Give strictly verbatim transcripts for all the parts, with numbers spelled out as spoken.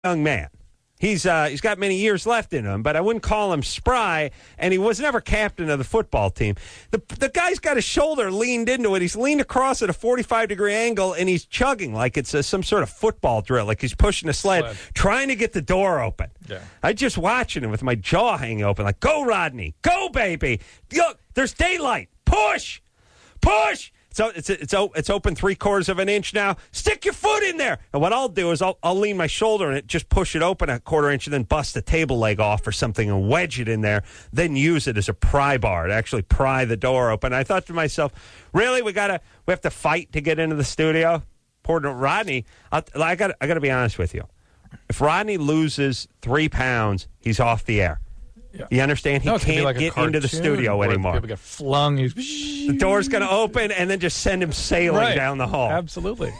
young man. He's uh, he's got many years left in him, but I wouldn't call him spry, and he was never captain of the football team. The the guy's got his shoulder leaned into it. He's leaned across at a forty-five degree angle, and he's chugging like it's a, some sort of football drill, like he's pushing a sled, sled. trying to get the door open. Yeah. I just watching him with my jaw hanging open, like, go, Rodney, go, baby. Look, there's daylight. Push, push. So it's it's it's open three quarters of an inch now. Stick your foot in there. And what I'll do is I'll I'll lean my shoulder and it just push it open a quarter inch and then bust the table leg off or something and wedge it in there. Then use it as a pry bar to actually pry the door open. I thought to myself, really, we gotta we have to fight to get into the studio. Poor Rodney. I'll, I got I got to be honest with you. If Rodney loses three pounds, he's off the air. Yeah. You understand? He no, can't like get into the studio anymore. People get flung. He's... The door's going to open and then just send him sailing right. down the hall. Absolutely.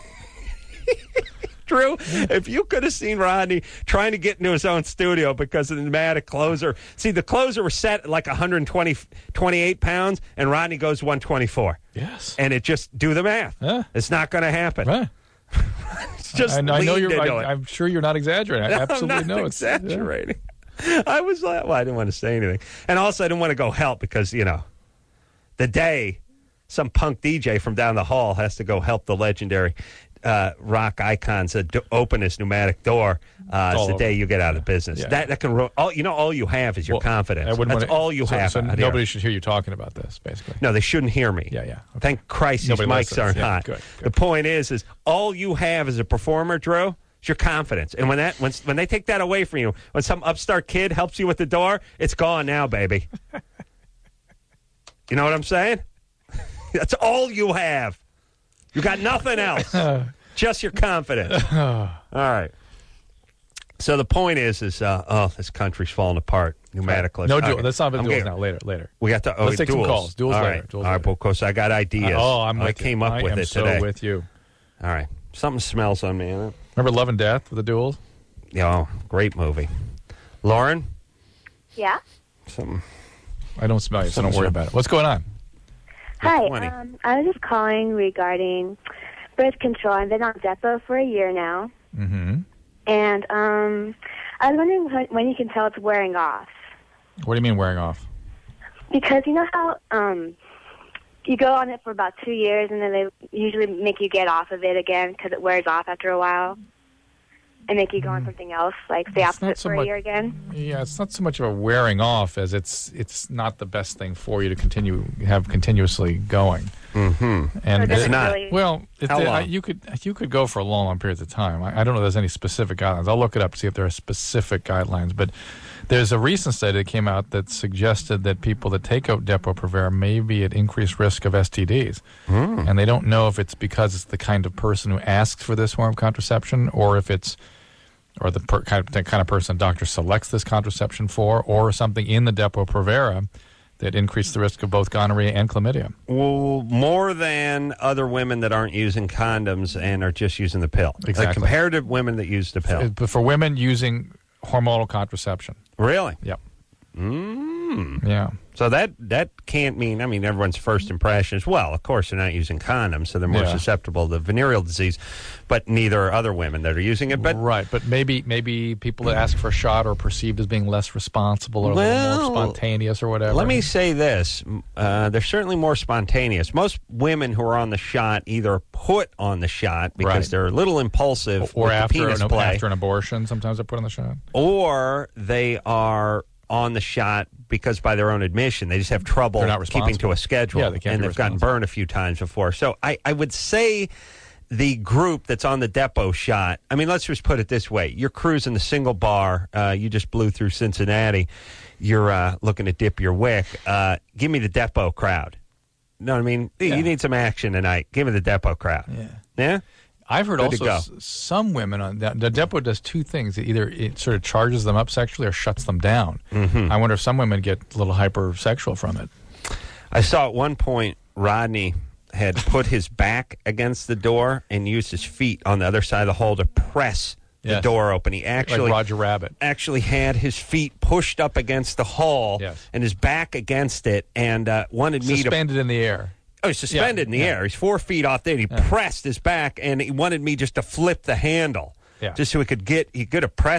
Drew, if you could have seen Rodney trying to get into his own studio because of the pneumatic closer. See, the closer was set at like one hundred twenty, twenty-eight pounds, and Rodney goes one twenty-four. Yes. And it just, do the math. Yeah. It's not going to happen. Right. It's just I, I know you're. I, I'm sure you're not exaggerating. I absolutely I'm not know exaggerating. It's, yeah. I was like, well, I didn't want to say anything. And also, I didn't want to go help because, you know, the day some punk D J from down the hall has to go help the legendary uh, rock icons uh, do, open his pneumatic door, uh, it's the over. day you get out of business. Yeah. That that can ru- all you know. All you have is your well, confidence. That's wanna, all you so, have. So nobody here. should hear you talking about this, basically. No, they shouldn't hear me. Yeah, yeah. Okay. Thank Christ these nobody mics listens. aren't yeah, hot. Good, good. The point is, is all you have as a performer, Drew. It's your confidence. And when that when, when they take that away from you, when some upstart kid helps you with the door, it's gone now, baby. You know what I'm saying? That's all you have. You got nothing else. Just your confidence. All right. So the point is, is uh, oh, this country's falling apart pneumatically. No, okay. duel. Let's not have duels now. Later, later. We got to. Oh, Let's take duels. some calls. Duels all later. Right. Duels all right. later. Well, of course, I got ideas. Uh, oh, I'm. I with came you. up I with am it so today. with you. All right. Something smells on me. Isn't it? Remember Love and Death with the duels? Yeah, oh, great movie. Lauren? Yeah? Something. I don't smell you, so don't worry about it. What's going on? Hi. Um, I was just calling regarding birth control. I've been on Depo for a year now. Mm-hmm. And um, I was wondering when you can tell it's wearing off. What do you mean wearing off? Because you know how um, you go on it for about two years, and then they usually make you get off of it again because it wears off after a while. And make you go on something else, like the opposite so for much, a year again? Yeah, it's not so much of a wearing off as it's it's not the best thing for you to continue have continuously going. Mm-hmm. And it's not. Really... Well, it, How long? I, you could you could go for a long, long periods of time. I, I don't know if there's any specific guidelines. I'll look it up to see if there are specific guidelines. But there's a recent study that came out that suggested that people that take out Depo-Provera may be at increased risk of S T Ds. Mm. And they don't know if it's because it's the kind of person who asks for this form of contraception, or if it's or the per, kind, of, the kind of person a doctor selects this contraception for, or something in the Depo-Provera that increased the risk of both gonorrhea and chlamydia. Well, more than other women that aren't using condoms and are just using the pill. Exactly. Like compared to women that use the pill. But for women using hormonal contraception. Really? Yep. Mm. Yeah. So that that can't mean, I mean, everyone's first impression is, well, of course, they're not using condoms, so they're more Yeah. susceptible to venereal disease, but neither are other women that are using it. But right, but maybe maybe people that ask for a shot are perceived as being less responsible or well, a little more spontaneous or whatever. Let me say this. Uh, they're certainly more spontaneous. Most women who are on the shot either put on the shot because right. they're a little impulsive or with after, the penis an, play, after an abortion, sometimes they put on the shot. Or they are on the shot because by their own admission they just have trouble keeping to a schedule, yeah, they can't and be they've gotten burned a few times before. So I, I would say the group that's on the Depo shot, I mean, let's just put it this way. You're cruising the single bar. Uh, you just blew through Cincinnati. You're uh, looking to dip your wick. Uh, give me the Depo crowd. You know what I mean? Yeah. You need some action tonight. Give me the Depo crowd. Yeah. Yeah? I've heard Good also s- some women on the, the Depo does two things. Either it sort of charges them up sexually or shuts them down. Mm-hmm. I wonder if some women get a little hypersexual from it. I saw at one point Rodney had put his back against the door and used his feet on the other side of the hole to press the Yes. door open. He actually like Roger Rabbit. actually had his feet pushed up against the hull Yes. and his back against it, and uh, wanted me to. Suspended in the air. Oh, he's suspended Yeah, in the yeah. air. He's four feet off there. He Yeah. pressed his back, and he wanted me just to flip the handle, Yeah. just so he could get he could have pressed.